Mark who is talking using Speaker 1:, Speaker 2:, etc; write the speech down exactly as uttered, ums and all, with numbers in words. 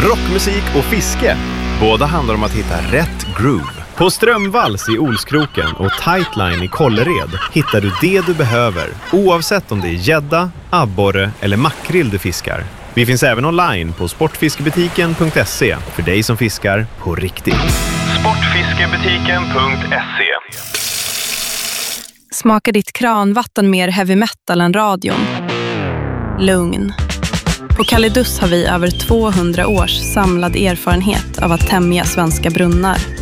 Speaker 1: Rockmusik och fiske. Båda handlar om att hitta rätt groove. På Strömvalls i Olskroken och Tightline i Kållered hittar du det du behöver, oavsett om det är gädda, abborre eller makrill du fiskar. Vi finns även online på sportfiskebutiken punkt se för dig som fiskar på riktigt. sportfiskebutiken punkt se.
Speaker 2: Smakar ditt kranvatten mer heavy metal än radion? Lugn. På Kalidus har vi över tvåhundra års samlad erfarenhet av att tämja svenska brunnar.